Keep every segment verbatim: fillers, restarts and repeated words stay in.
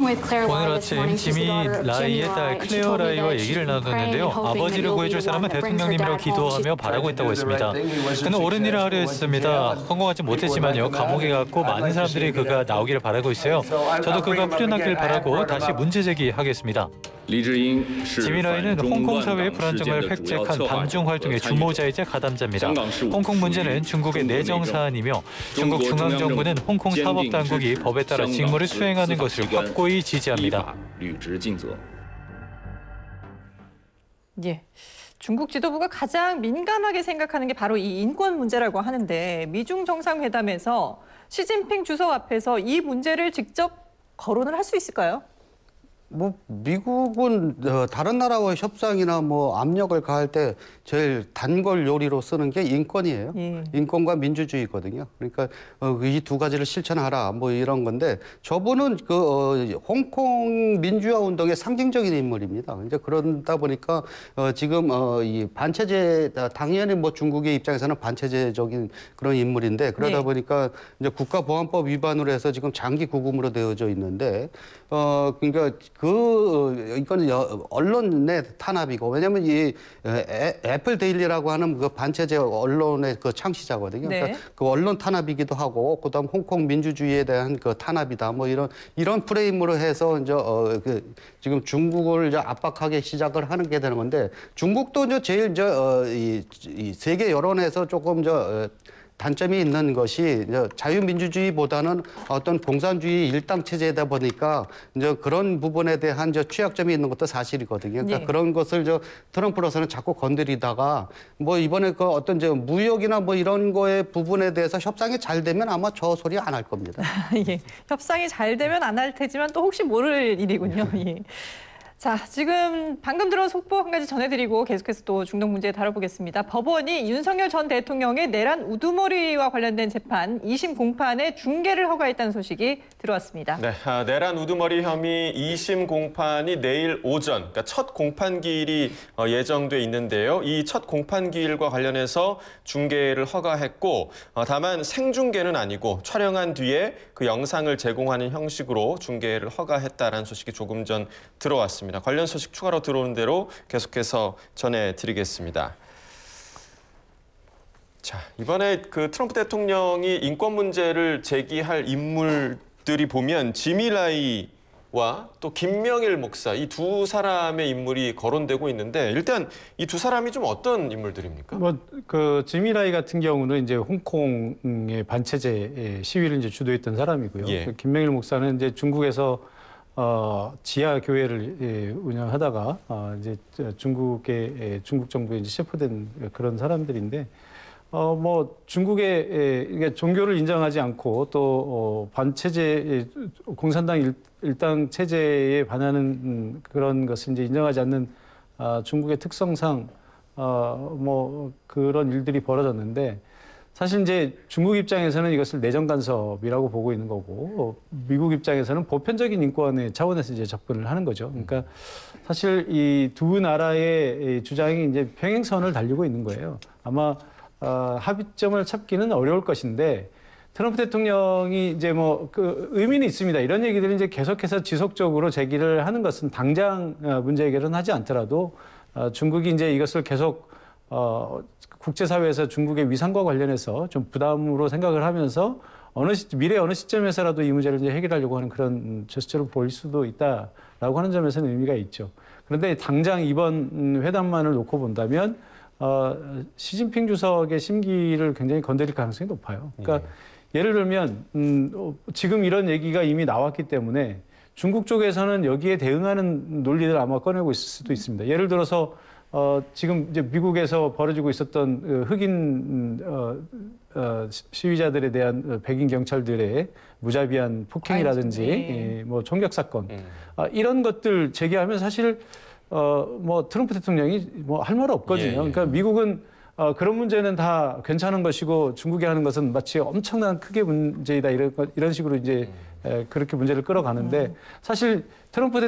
오늘 아침 지미 라이의 딸 클레어 라이와 얘기를 나눴는데요. 아버지를 구해줄 사람은 대통령님이라고 기도하며 바라고 있다고 했습니다. 그는 옳은 일을 하려 했습니다. 성공하지 못했지만요. 감옥에 갔고 많은 사람들이 그가 나오기를 바라고 있어요. 저도 그가 풀려나길 바라고 다시 문제 제기하겠습니다. 지미 라이는 홍콩 사회의 불안정을 획책한 반중 활동의 주모자이자 가담자입니다. 홍콩 문제는 중국의 내정 사안이며 중국 중앙정부는 홍콩 사법당국이 법에 따라 직무를 수행하는 것을 확고히 지지합니다. 예. 중국 지도부가 가장 민감하게 생각하는 게 바로 이 인권 문제라고 하는데 미중 정상회담에서 시진핑 주석 앞에서 이 문제를 직접 거론을 할 수 있을까요? 뭐 미국은 다른 나라와의 협상이나 뭐 압력을 가할 때 제일 단골 요리로 쓰는 게 인권이에요. 예. 인권과 민주주의거든요. 그러니까 이 두 가지를 실천하라 뭐 이런 건데 저분은 그 어, 홍콩 민주화 운동의 상징적인 인물입니다. 이제 그러다 보니까 어, 지금 어, 이 반체제 당연히 뭐 중국의 입장에서는 반체제적인 그런 인물인데 그러다 네. 보니까 이제 국가보안법 위반으로 해서 지금 장기 구금으로 되어져 있는데 어 그러니까 그 이거는 언론의 탄압이고 왜냐하면 이 애플 데일리라고 하는 그 반체제 언론의 그 창시자거든요. 네. 그러니까 그 언론 탄압이기도 하고 그다음 홍콩 민주주의에 대한 그 탄압이다. 뭐 이런 이런 프레임으로 해서 이제 어 그 지금 중국을 이제 압박하기 시작을 하는 게 되는 건데 중국도 이제 제일 저이 이 세계 여론에서 조금 저 어, 단점이 있는 것이 이제 자유민주주의보다는 어떤 공산주의 일당 체제이다 보니까 이제 그런 부분에 대한 저 취약점이 있는 것도 사실이거든요. 그러니까 네. 그런 것을 저 트럼프로서는 자꾸 건드리다가 뭐 이번에 그 어떤 저 무역이나 뭐 이런 거의 부분에 대해서 협상이 잘 되면 아마 저 소리 안 할 겁니다. 예, 협상이 잘 되면 안 할 테지만 또 혹시 모를 일이군요. 예. 자, 지금 방금 들어온 속보 한 가지 전해드리고 계속해서 또 중동 문제 다뤄보겠습니다. 법원이 윤석열 전 대통령의 내란 우두머리와 관련된 재판 이 심 공판의 중계를 허가했다는 소식이 들어왔습니다. 네, 아, 내란 우두머리 혐의 이 심 공판이 내일 오전, 그러니까 첫 공판기일이 어, 예정돼 있는데요. 이 첫 공판기일과 관련해서 중계를 허가했고 어, 다만 생중계는 아니고 촬영한 뒤에 그 영상을 제공하는 형식으로 중계를 허가했다는 소식이 조금 전 들어왔습니다. 관련 소식 추가로 들어오는 대로 계속해서 전해드리겠습니다. 자, 이번에 그 트럼프 대통령이 인권 문제를 제기할 인물들이 보면 지미 라이와 또 김명일 목사 이 두 사람의 인물이 거론되고 있는데 일단 이 두 사람이 좀 어떤 인물들입니까? 뭐 그 지미 라이 같은 경우는 이제 홍콩의 반체제 시위를 이제 주도했던 사람이고요. 예. 그 김명일 목사는 이제 중국에서 어, 지하 교회를 예, 운영하다가 어, 이제 중국의 예, 중국 정부에 이제 체포된 그런 사람들인데 어, 뭐 중국의 예, 이게 종교를 인정하지 않고 또 어, 반체제 예, 공산당 일, 일당 체제에 반하는 음, 그런 것을 이제 인정하지 않는 어, 중국의 특성상 어, 뭐 그런 일들이 벌어졌는데. 사실 이제 중국 입장에서는 이것을 내정 간섭이라고 보고 있는 거고 미국 입장에서는 보편적인 인권의 차원에서 이제 접근을 하는 거죠. 그러니까 사실 이 두 나라의 주장이 이제 평행선을 달리고 있는 거예요. 아마 어, 합의점을 찾기는 어려울 것인데 트럼프 대통령이 이제 뭐 그 의미는 있습니다. 이런 얘기들을 이제 계속해서 지속적으로 제기를 하는 것은 당장 문제 해결은 하지 않더라도 어, 중국이 이제 이것을 계속 어, 국제사회에서 중국의 위상과 관련해서 좀 부담으로 생각을 하면서 어느 시, 미래 어느 시점에서라도 이 문제를 이제 해결하려고 하는 그런 제스처를 보일 수도 있다라고 하는 점에서는 의미가 있죠. 그런데 당장 이번 회담만을 놓고 본다면 어, 시진핑 주석의 심기를 굉장히 건드릴 가능성이 높아요. 그러니까 예. 예를 들면 음, 지금 이런 얘기가 이미 나왔기 때문에 중국 쪽에서는 여기에 대응하는 논리를 아마 꺼내고 있을 수도 있습니다. 예를 들어서 어, 지금 이제 미국에서 벌어지고 있었던 그 흑인 어, 어, 시위자들에 대한 백인 경찰들의 무자비한 폭행이라든지 예, 뭐 총격 사건 음. 아, 이런 것들 제기하면 사실 어, 뭐 트럼프 대통령이 뭐 할 말 없거든요. 예, 예. 그러니까 미국은 어, 그런 문제는 다 괜찮은 것이고 중국이 하는 것은 마치 엄청난 크게 문제이다 이런 이런 식으로 이제 음. 에, 그렇게 문제를 끌어가는데 음. 사실 트럼프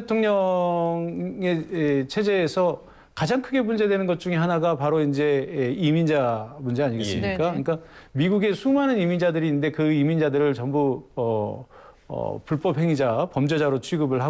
대통령의 체제에서 가장 크게 문제되는 것 중에 하나가 바로 이제 이민자 문제 아니겠습니까? 예. 그러니까 미국에 수많은 이민자들이 있는데 그 이민자들을 전부 어, 어, 불법 행위자, 범죄자로 취급을 하고